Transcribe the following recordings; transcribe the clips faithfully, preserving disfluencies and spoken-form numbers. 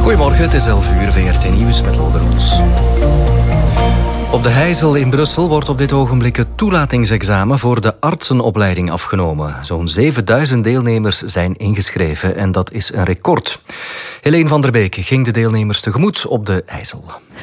Goedemorgen, het is elf uur, V R T Nieuws met Lode Roels. Op de Heijzel in Brussel wordt op dit ogenblik het toelatingsexamen voor de artsenopleiding afgenomen. Zo'n zevenduizend deelnemers zijn ingeschreven en dat is een record. Helene van der Beek ging de deelnemers tegemoet op de Heijzel.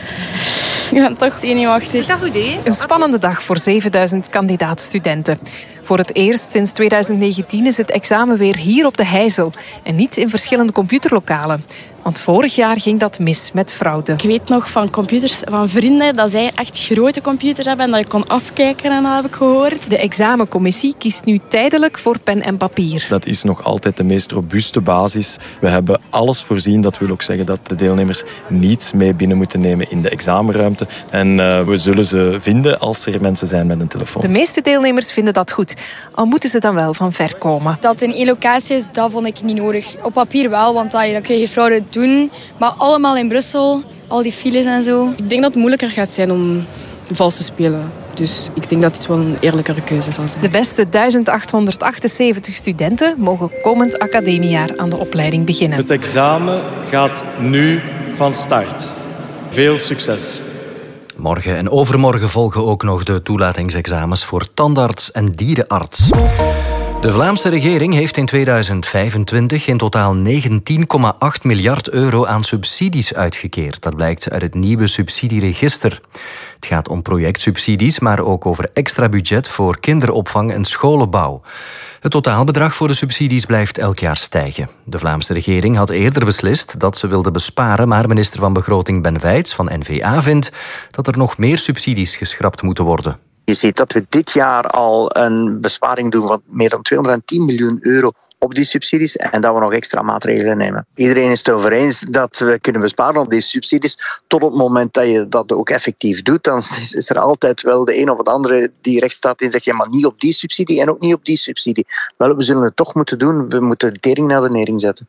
Ja, toch zenuwachtig. Is dat goed, hè? Een spannende dag voor zevenduizend kandidaat-studenten. Voor het eerst sinds twintig negentien is het examen weer hier op de Heijzel en niet in verschillende computerlokalen. Want vorig jaar ging dat mis met fraude. Ik weet nog van computers van vrienden dat zij echt grote computers hebben en dat je kon afkijken, en dat heb ik gehoord. De examencommissie kiest nu tijdelijk voor pen en papier. Dat is nog altijd de meest robuuste basis. We hebben alles voorzien. Dat wil ook zeggen dat de deelnemers niets mee binnen moeten nemen in de examenruimte. En uh, we zullen ze vinden als er mensen zijn met een telefoon. De meeste deelnemers vinden dat goed. Al moeten ze dan wel van ver komen. Dat in één locatie is, dat vond ik niet nodig. Op papier wel, want dan kun je fraude doen. Maar allemaal in Brussel, al die files en zo. Ik denk dat het moeilijker gaat zijn om vals te spelen. Dus ik denk dat het wel een eerlijkere keuze zal zijn. De beste duizend achthonderdachtenzeventig studenten mogen komend academiejaar aan de opleiding beginnen. Het examen gaat nu van start. Veel succes. Morgen en overmorgen volgen ook nog de toelatingsexamens voor tandarts en dierenarts. De Vlaamse regering heeft in tweeduizend vijfentwintig in totaal negentien komma acht miljard euro aan subsidies uitgekeerd. Dat blijkt uit het nieuwe subsidieregister. Het gaat om projectsubsidies, maar ook over extra budget voor kinderopvang en scholenbouw. Het totaalbedrag voor de subsidies blijft elk jaar stijgen. De Vlaamse regering had eerder beslist dat ze wilde besparen, maar minister van Begroting Ben Weits van N V A vindt dat er nog meer subsidies geschrapt moeten worden. Je ziet dat we dit jaar al een besparing doen van meer dan tweehonderdtien miljoen euro op die subsidies en dat we nog extra maatregelen nemen. Iedereen is het over eens dat we kunnen besparen op die subsidies. Tot het moment dat je dat ook effectief doet, dan is er altijd wel de een of de andere die recht staat en zegt, ja, maar niet op die subsidie en ook niet op die subsidie. Wel, we zullen het toch moeten doen. We moeten de tering naar de nering zetten.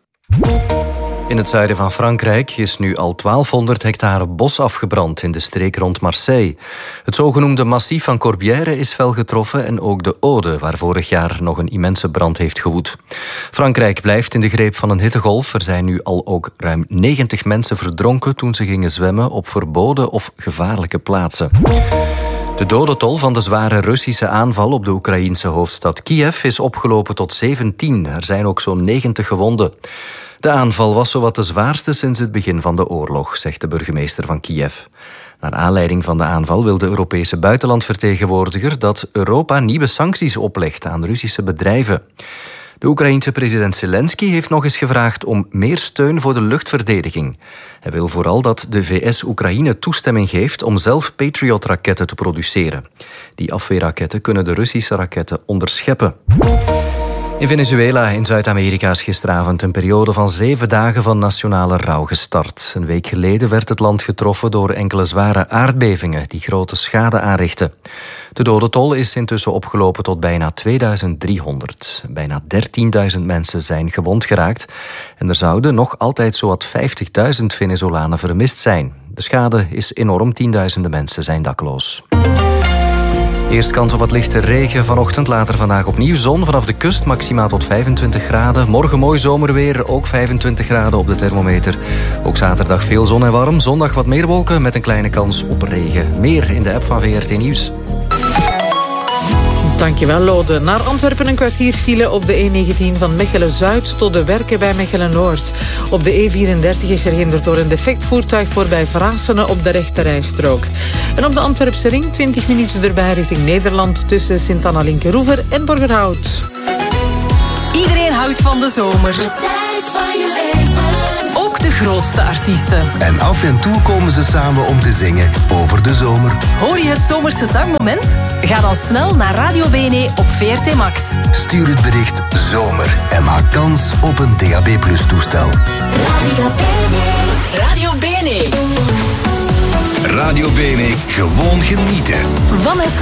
In het zuiden van Frankrijk is nu al twaalfhonderd hectare bos afgebrand in de streek rond Marseille. Het zogenoemde massief van Corbière is fel getroffen en ook de Aude, waar vorig jaar nog een immense brand heeft gewoed. Frankrijk blijft in de greep van een hittegolf. Er zijn nu al ook ruim negentig mensen verdronken toen ze gingen zwemmen op verboden of gevaarlijke plaatsen. De dodentol van de zware Russische aanval op de Oekraïense hoofdstad Kiev is opgelopen tot zeventien. Er zijn ook zo'n negentig gewonden. De aanval was zowat de zwaarste sinds het begin van de oorlog, zegt de burgemeester van Kiev. Naar aanleiding van de aanval wil de Europese buitenlandvertegenwoordiger dat Europa nieuwe sancties oplegt aan Russische bedrijven. De Oekraïense president Zelensky heeft nog eens gevraagd om meer steun voor de luchtverdediging. Hij wil vooral dat de V S Oekraïne toestemming geeft om zelf Patriot-raketten te produceren. Die afweerraketten kunnen de Russische raketten onderscheppen. In Venezuela in Zuid-Amerika is gisteravond een periode van zeven dagen van nationale rouw gestart. Een week geleden werd het land getroffen door enkele zware aardbevingen die grote schade aanrichten. De dodentol is intussen opgelopen tot bijna tweeduizend driehonderd. Bijna dertienduizend mensen zijn gewond geraakt en er zouden nog altijd zowat vijftigduizend Venezolanen vermist zijn. De schade is enorm, tienduizenden mensen zijn dakloos. Eerst kans op wat lichte regen vanochtend, later vandaag opnieuw zon. Vanaf de kust maximaal tot vijfentwintig graden. Morgen mooi zomerweer, ook vijfentwintig graden op de thermometer. Ook zaterdag veel zon en warm. Zondag wat meer wolken met een kleine kans op regen. Meer in de app van V R T Nieuws. Dankjewel, Lode. Naar Antwerpen een kwartier file op de E negentien van Mechelen-Zuid tot de Werken bij Mechelen-Noord. Op de E vierendertig is er gehinderd door een defect voertuig voorbij Vrasene op de rechterrijstrook. En op de Antwerpse ring twintig minuten erbij richting Nederland tussen Sint-Anna-Linkeroever en Borgerhout. Iedereen houdt van de zomer. De tijd van je leven. Ook de grootste artiesten. En af en toe komen ze samen om te zingen over de zomer. Hoor je het zomerse zangmoment? Ga dan snel naar Radio B N E op V R T Max. Stuur het bericht zomer en maak kans op een D A B plus toestel. Radio B N E. Radio B N E. Radio B N E, gewoon genieten. Vanessa